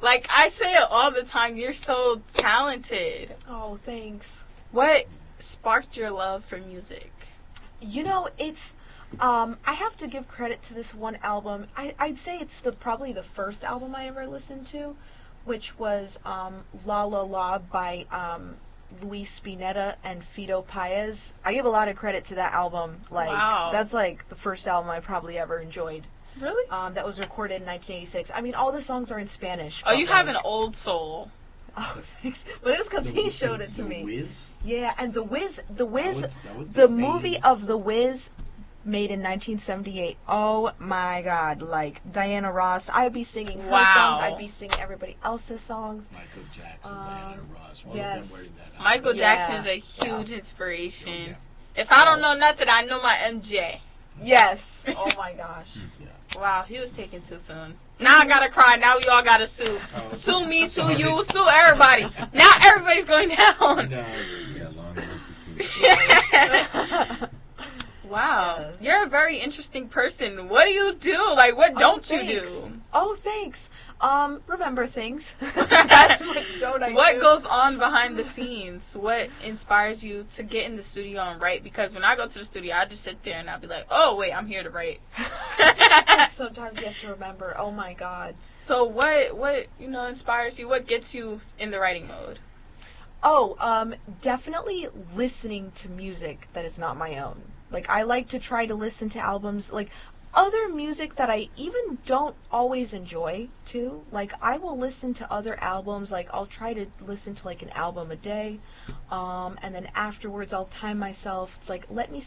Like, I say it all the time. You're so talented. Oh, thanks. What sparked your love for music? You know, it's I have to give credit to this one album. I'd say it's probably the first album I ever listened to, which was La La La by Luis Spinetta and Fito Paez. I give a lot of credit to that album. Like, wow. That's like the first album I probably ever enjoyed. Really? That was recorded in 1986. I mean, all the songs are in Spanish. Oh, you have an old soul. Oh, thanks. But it was because he showed it to me. The Wiz? Yeah, and The Wiz, That was the main- movie of The Wiz, made in 1978. Oh my God! Like Diana Ross, I'd be singing her songs. I'd be singing everybody else's songs. Michael Jackson, Diana Ross. All yes. of them were in that. Michael Jackson is a huge inspiration. Oh, yeah. If I don't know nothing, I know my MJ. Yes. Oh my gosh. Yeah. Wow, he was taken too soon. Now I gotta cry. Now we all gotta sue. Sue me, sue you, sue everybody. Now everybody's going down. No, Wow. Yes. You're a very interesting person. What do you do? Like, what don't you do? Oh, thanks. Remember things. That's what don't I do. What goes on behind the scenes? What inspires you to get in the studio and write? Because when I go to the studio, I just sit there and I'll be like, oh, wait, I'm here to write. Sometimes you have to remember. Oh, my God. So what inspires you? What gets you in the writing mode? Oh, definitely listening to music that is not my own. Like, I like to try to listen to albums, like, other music that I even don't always enjoy, too. Like, I will listen to other albums, like, I'll try to listen to, like, an album a day, and then afterwards I'll time myself. It's like, let me